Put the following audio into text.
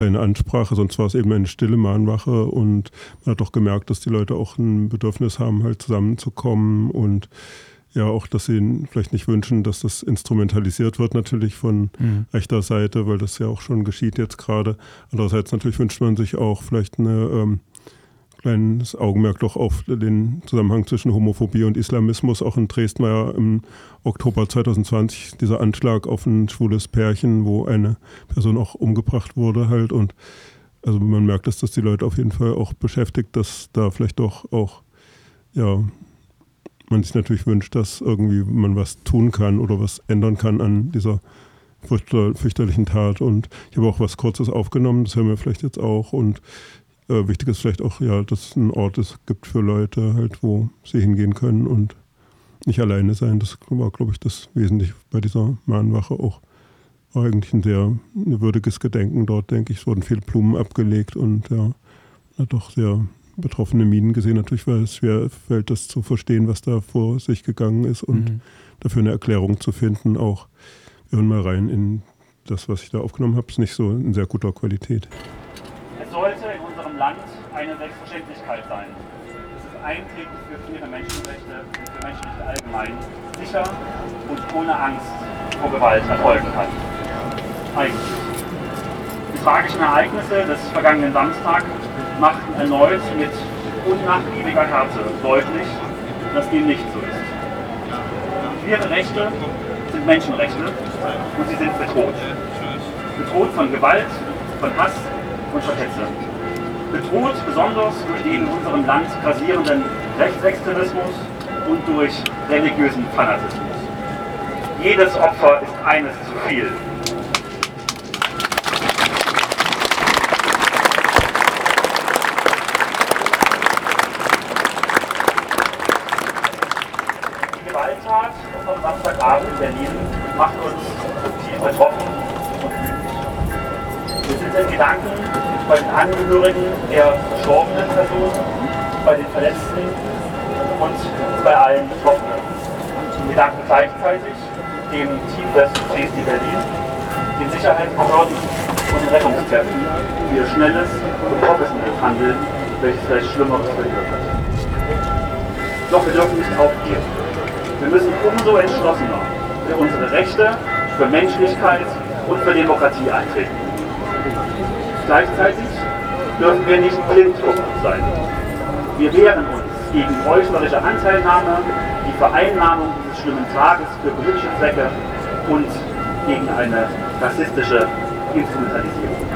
eine Ansprache, sonst war es eben eine stille Mahnwache und man hat doch gemerkt, dass die Leute auch ein Bedürfnis haben, halt zusammenzukommen und ja auch, dass sie vielleicht nicht wünschen, dass das instrumentalisiert wird natürlich von rechter Seite, weil das ja auch schon geschieht jetzt gerade. Andererseits natürlich wünscht man sich auch vielleicht eine kleines Augenmerk doch auf den Zusammenhang zwischen Homophobie und Islamismus. Auch in Dresden war ja im Oktober 2020 dieser Anschlag auf ein schwules Pärchen, wo eine Person auch umgebracht wurde halt. Und also man merkt, dass das die Leute auf jeden Fall auch beschäftigt, dass da vielleicht doch auch, ja, man sich natürlich wünscht, dass irgendwie man was tun kann oder was ändern kann an dieser fürchterlichen Tat. Und ich habe auch was Kurzes aufgenommen, das hören wir vielleicht jetzt auch. Und wichtig ist vielleicht auch, ja, dass es einen Ort gibt für Leute, halt, wo sie hingehen können und nicht alleine sein. Das war, glaube ich, das Wesentliche bei dieser Mahnwache auch. War eigentlich ein sehr würdiges Gedenken dort, denke ich. Es wurden viele Blumen abgelegt und ja, hat doch sehr betroffene Mienen gesehen. Natürlich, weil es schwer fällt, das zu verstehen, was da vor sich gegangen ist und dafür eine Erklärung zu finden. Auch, wir hören mal rein in das, was ich da aufgenommen habe. Ist nicht so in sehr guter Qualität. Es sollte in unserem Land eine Selbstverständlichkeit sein, dass es Eintreten für faire Menschenrechte und für Menschenrechte allgemein sicher und ohne Angst vor Gewalt erfolgen kann. Eigentlich. Die tragischen Ereignisse des vergangenen Samstags machten erneut mit unnachgiebiger Härte deutlich, dass dem nicht so ist. Queere Rechte sind Menschenrechte und sie sind bedroht. Bedroht von Gewalt, von Hass und von Hetze. Bedroht besonders durch den in unserem Land grassierenden Rechtsextremismus und durch religiösen Fanatismus. Jedes Opfer ist eines zu viel. Die Gewalttat vom Samstagabend in Berlin macht uns tief betroffen und wütend. Wir sind in Gedanken bei den Angehörigen der verstorbenen Personen, bei den Verletzten und bei allen Betroffenen. In Gedanken gleichzeitig dem Team des CSD Berlin, den Sicherheitsbehörden und den Rettungskräften für ihr schnelles und professionelles Handeln, welches vielleicht Schlimmeres verhindert hat. Doch wir dürfen nicht aufgeben. Wir müssen umso entschlossener für unsere Rechte, für Menschlichkeit und für Demokratie eintreten. Gleichzeitig dürfen wir nicht blind sein. Wir wehren uns gegen heuchlerische Anteilnahme, die Vereinnahmung dieses schlimmen Tages für politische Zwecke und gegen eine rassistische Instrumentalisierung.